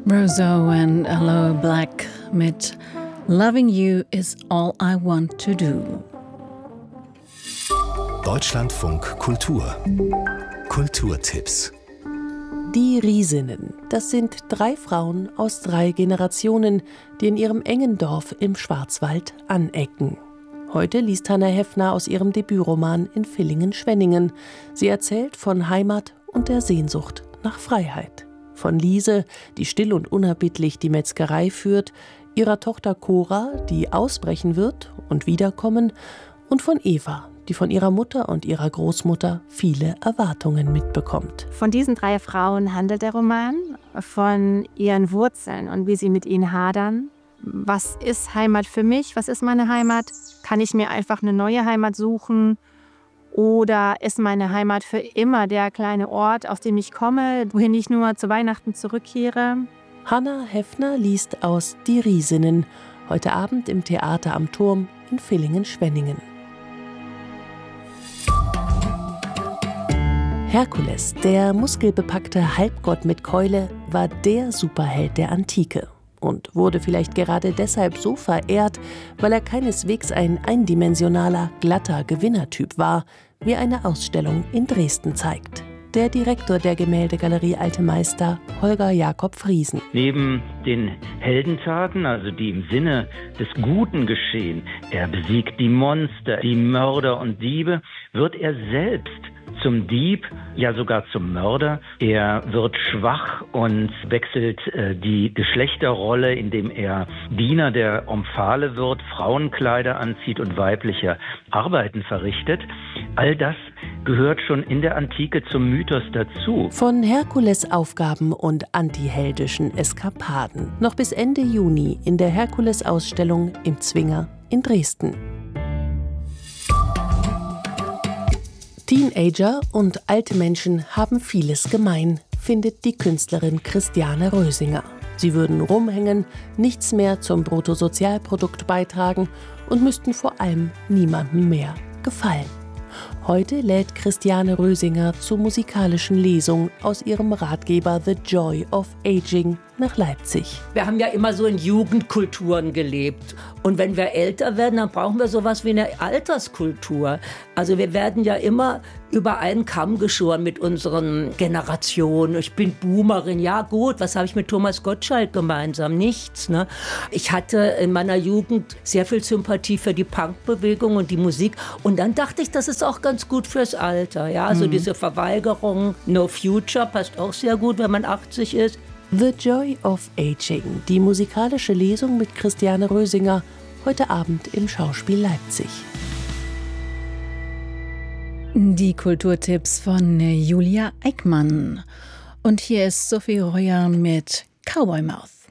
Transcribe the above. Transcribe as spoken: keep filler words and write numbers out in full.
Roseau and Aloe Black mit Loving You is All I Want to Do. Deutschlandfunk Kultur. Kulturtipps. Die Riesinnen, das sind drei Frauen aus drei Generationen, die in ihrem engen Dorf im Schwarzwald anecken. Heute liest Hannah Heffner aus ihrem Debütroman in Villingen-Schwenningen. Sie erzählt von Heimat und der Sehnsucht nach Freiheit. Von Liese, die still und unerbittlich die Metzgerei führt, ihrer Tochter Cora, die ausbrechen wird und wiederkommen, und von Eva, die von ihrer Mutter und ihrer Großmutter viele Erwartungen mitbekommt. Von diesen drei Frauen handelt der Roman, von ihren Wurzeln und wie sie mit ihnen hadern. Was ist Heimat für mich? Was ist meine Heimat? Kann ich mir einfach eine neue Heimat suchen? Oder ist meine Heimat für immer der kleine Ort, aus dem ich komme, wohin ich nur zu Weihnachten zurückkehre? Hannah Heffner liest aus Die Riesinnen, heute Abend im Theater am Turm in Villingen-Schwenningen. Herkules, der muskelbepackte Halbgott mit Keule, war der Superheld der Antike und wurde vielleicht gerade deshalb so verehrt, weil er keineswegs ein eindimensionaler, glatter Gewinnertyp war, wie eine Ausstellung in Dresden zeigt. Der Direktor der Gemäldegalerie Alte Meister, Holger Jakob Friesen. Neben den Heldentaten, also die im Sinne des Guten geschehen, er besiegt die Monster, die Mörder und Diebe, wird er selbst zum Dieb, ja sogar zum Mörder. Er wird schwach und wechselt äh, die Geschlechterrolle, indem er Diener der Omphale wird, Frauenkleider anzieht und weibliche Arbeiten verrichtet. All das gehört schon in der Antike zum Mythos dazu. Von Herkules Aufgaben und antiheldischen Eskapaden noch bis Ende Juni in der Herkules-Ausstellung im Zwinger in Dresden. Teenager und alte Menschen haben vieles gemein, findet die Künstlerin Christiane Rösinger. Sie würden rumhängen, nichts mehr zum Bruttosozialprodukt beitragen und müssten vor allem niemandem mehr gefallen. Heute lädt Christiane Rösinger zur musikalischen Lesung aus ihrem Ratgeber The Joy of Aging nach Leipzig. Wir haben ja immer so in Jugendkulturen gelebt. Und wenn wir älter werden, dann brauchen wir sowas wie eine Alterskultur. Also wir werden ja immer über einen Kamm geschoren mit unseren Generationen. Ich bin Boomerin. Ja gut, was habe ich mit Thomas Gottschalk gemeinsam? Nichts. Ne? Ich hatte in meiner Jugend sehr viel Sympathie für die Punkbewegung und die Musik. Und dann dachte ich, das ist auch ganz gut fürs Alter. Ja? Also mhm. diese Verweigerung, No Future, passt auch sehr gut, wenn man achtzig ist. The Joy of Aging, die musikalische Lesung mit Christiane Rösinger, heute Abend im Schauspiel Leipzig. Die Kulturtipps von Julia Eickmann. Und hier ist Sophie Reuer mit Cowboy Mouth.